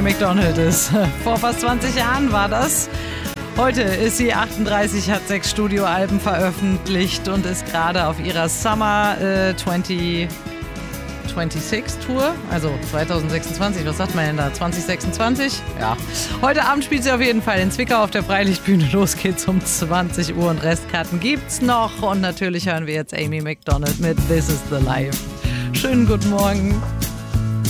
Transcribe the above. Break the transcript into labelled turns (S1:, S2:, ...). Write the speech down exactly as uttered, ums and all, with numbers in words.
S1: McDonald ist. Vor fast zwanzig Jahren war das. Heute ist sie achtunddreißig, hat sechs Studioalben veröffentlicht und ist gerade auf ihrer Summer äh, zwanzig sechsundzwanzig Tour, also zwanzig sechsundzwanzig, was sagt man denn da, zwanzig sechsundzwanzig? Ja. Heute Abend spielt sie auf jeden Fall in Zwickau auf der Freilichtbühne. Los geht's um zwanzig Uhr und Restkarten gibt's noch. Und natürlich hören wir jetzt Amy Macdonald mit This is the Life. Schönen guten Morgen.